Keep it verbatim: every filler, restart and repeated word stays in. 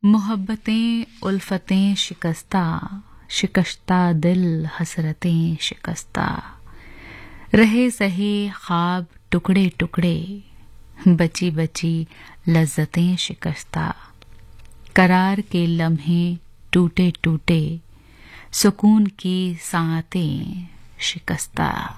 मोहब्बतें उल्फतें शिकस्ता, शिकस्ता दिल हसरतें शिकस्ता, रहे सहे ख्वाब टुकड़े टुकड़े, बची बची लज्जतें शिकस्ता, करार के लम्हे टूटे टूटे, सुकून की साँतें शिकस्ता।